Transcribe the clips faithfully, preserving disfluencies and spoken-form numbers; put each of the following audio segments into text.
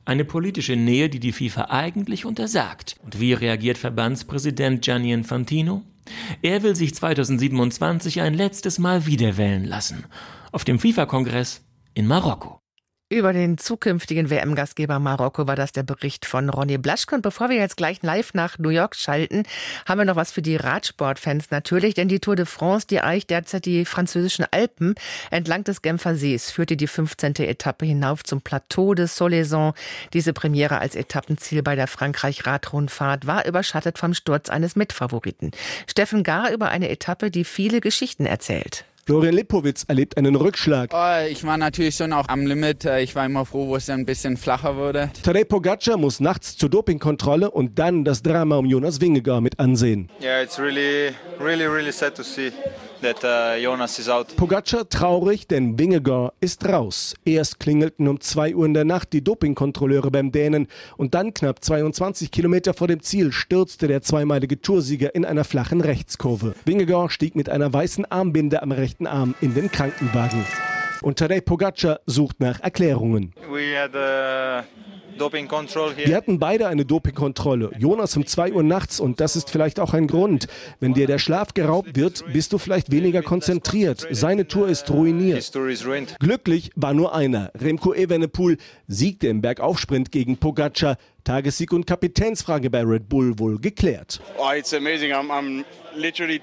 Eine politische Nähe, die die FIFA eigentlich untersagt. Und wie reagiert Verbandspräsident Gianni Infantino? Er will sich zweitausendsiebenundzwanzig ein letztes Mal wiederwählen lassen. Auf dem FIFA-Kongress in Marokko. Über den zukünftigen W M-Gastgeber Marokko war das der Bericht von Ronny Blaschke. Und bevor wir jetzt gleich live nach New York schalten, haben wir noch was für die Radsportfans natürlich. Denn die Tour de France, die eicht derzeit die französischen Alpen. Entlang des Genfer Sees führte die fünfzehnte Etappe hinauf zum Plateau de Solaison. Diese Premiere als Etappenziel bei der Frankreich-Radrundfahrt war überschattet vom Sturz eines Mitfavoriten. Steffen Gar über eine Etappe, die viele Geschichten erzählt. Florian Lipowitz erlebt einen Rückschlag. Oh, ich war natürlich schon auch am Limit. Ich war immer froh, wo es dann ein bisschen flacher wurde. Tadej Pogacar muss nachts zur Dopingkontrolle und dann das Drama um Jonas Vingegaard mit ansehen. Yeah, it's really, really, really sad to see that uh, Jonas is out. Pogacar traurig, denn Vingegaard ist raus. Erst klingelten um zwei Uhr in der Nacht die Dopingkontrolleure beim Dänen und dann knapp zweiundzwanzig Kilometer vor dem Ziel stürzte der zweimalige Toursieger in einer flachen Rechtskurve. Vingegaard stieg mit einer weißen Armbinde am rechten Arm in den Krankenwagen. Und Tadej Pogacar sucht nach Erklärungen. We had a doping control here. Wir hatten beide eine Dopingkontrolle. Jonas um zwei Uhr nachts und das ist vielleicht auch ein Grund. Wenn dir der Schlaf geraubt wird, bist du vielleicht weniger konzentriert. Seine Tour ist ruiniert. Glücklich war nur einer. Remco Evenepoel siegte im Bergaufsprint gegen Pogacar. Tagessieg und Kapitänsfrage bei Red Bull wohl geklärt. Oh, it's amazing. I'm, I'm literally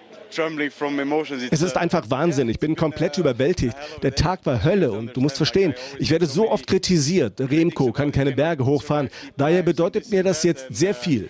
Es ist einfach Wahnsinn. Ich bin komplett überwältigt. Der Tag war Hölle und du musst verstehen, ich werde so oft kritisiert. Remco kann keine Berge hochfahren. Daher bedeutet mir das jetzt sehr viel.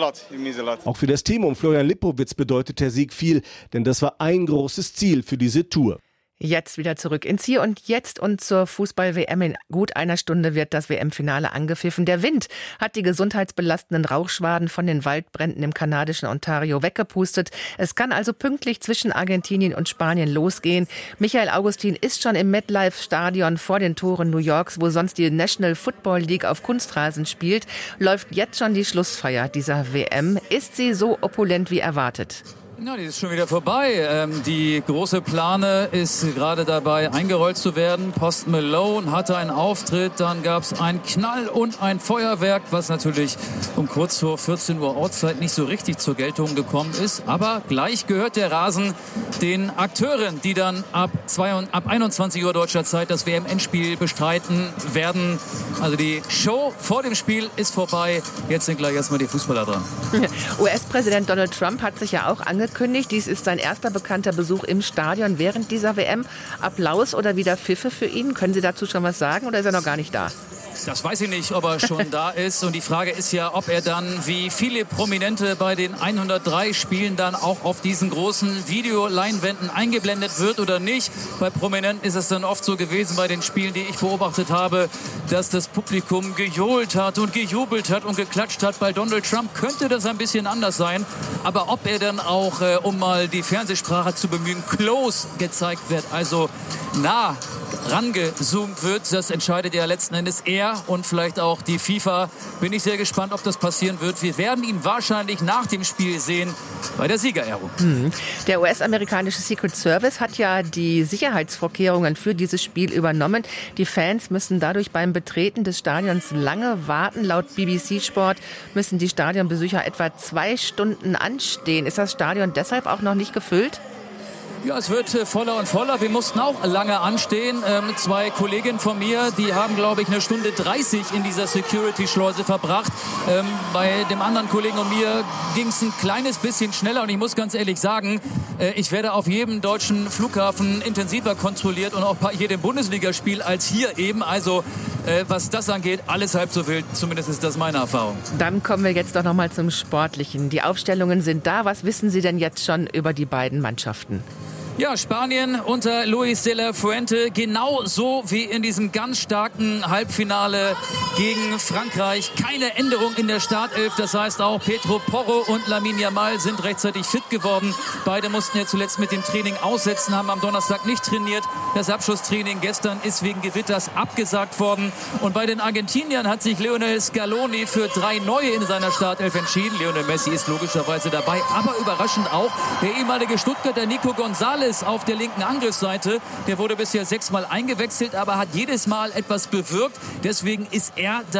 Auch für das Team um Florian Lipowitz bedeutet der Sieg viel, denn das war ein großes Ziel für diese Tour. Jetzt wieder zurück ins Hier und Jetzt und zur Fußball-W M. In gut einer Stunde wird das W M-Finale angepfiffen. Der Wind hat die gesundheitsbelastenden Rauchschwaden von den Waldbränden im kanadischen Ontario weggepustet. Es kann also pünktlich zwischen Argentinien und Spanien losgehen. Michael Augustin ist schon im MetLife-Stadion vor den Toren New Yorks, wo sonst die National Football League auf Kunstrasen spielt. Läuft jetzt schon die Schlussfeier dieser W M. Ist sie so opulent wie erwartet? Na, die ist schon wieder vorbei. Ähm, die große Plane ist gerade dabei, eingerollt zu werden. Post Malone hatte einen Auftritt, dann gab es einen Knall und ein Feuerwerk, was natürlich um kurz vor vierzehn Uhr Ortszeit nicht so richtig zur Geltung gekommen ist. Aber gleich gehört der Rasen den Akteuren, die dann ab, zwei, ab einundzwanzig Uhr deutscher Zeit das W M-Endspiel bestreiten werden. Also die Show vor dem Spiel ist vorbei. Jetzt sind gleich erstmal die Fußballer dran. U S-Präsident Donald Trump hat sich ja auch angekündigt, dies ist sein erster bekannter Besuch im Stadion während dieser W M. Applaus oder wieder Pfiffe für ihn? Können Sie dazu schon was sagen oder ist er noch gar nicht da? Das weiß ich nicht, ob er schon da ist. Und die Frage ist ja, ob er dann wie viele Prominente bei den hundertdrei Spielen dann auch auf diesen großen Videoleinwänden eingeblendet wird oder nicht. Bei Prominenten ist es dann oft so gewesen bei den Spielen, die ich beobachtet habe, dass das Publikum gejohlt hat und gejubelt hat und geklatscht hat. Bei Donald Trump könnte das ein bisschen anders sein. Aber ob er dann auch, äh, um mal die Fernsehsprache zu bemühen, close gezeigt wird, also nah rangezoomt wird, das entscheidet ja letzten Endes er und vielleicht auch die FIFA. Bin ich sehr gespannt, ob das passieren wird. Wir werden ihn wahrscheinlich nach dem Spiel sehen bei der Siegerehrung. Hm. Der U S-amerikanische Secret Service hat ja die Sicherheitsvorkehrungen für dieses Spiel übernommen. Die Fans müssen dadurch beim Betreten des Stadions lange warten. Laut B B C Sport müssen die Stadionbesucher etwa zwei Stunden anstehen. Ist das Stadion deshalb auch noch nicht gefüllt? Ja, es wird äh, voller und voller. Wir mussten auch lange anstehen. Ähm, zwei Kolleginnen von mir, die haben, glaube ich, eine Stunde dreißig in dieser Security-Schleuse verbracht. Ähm, bei dem anderen Kollegen und mir ging es ein kleines bisschen schneller. Und ich muss ganz ehrlich sagen, äh, ich werde auf jedem deutschen Flughafen intensiver kontrolliert und auch bei jedem Bundesligaspiel als hier eben. Also äh, was das angeht, alles halb so wild. Zumindest ist das meine Erfahrung. Dann kommen wir jetzt doch noch mal zum Sportlichen. Die Aufstellungen sind da. Was wissen Sie denn jetzt schon über die beiden Mannschaften? Ja, Spanien unter Luis de la Fuente, genauso wie in diesem ganz starken Halbfinale gegen Frankreich. Keine Änderung in der Startelf, das heißt auch Pedro Porro und Lamine Yamal sind rechtzeitig fit geworden. Beide mussten ja zuletzt mit dem Training aussetzen, haben am Donnerstag nicht trainiert. Das Abschlusstraining gestern ist wegen Gewitters abgesagt worden. Und bei den Argentiniern hat sich Lionel Scaloni für drei neue in seiner Startelf entschieden. Lionel Messi ist logischerweise dabei, aber überraschend auch der ehemalige Stuttgarter Nico González auf der linken Angriffsseite. Der wurde bisher sechsmal eingewechselt, aber hat jedes Mal etwas bewirkt. Deswegen ist er da